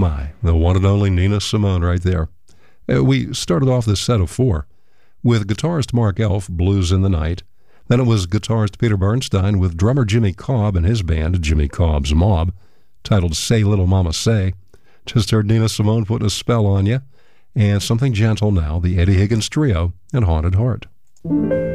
my, the one and only Nina Simone right there. We started off this set of 4 with guitarist Mark Elf, Blues in the Night. Then it was guitarist Peter Bernstein with drummer Jimmy Cobb and his band, Jimmy Cobb's Mob, titled Say Little Mama Say. Just heard Nina Simone putting a spell on you. And something gentle now, the Eddie Higgins Trio and Haunted Heart.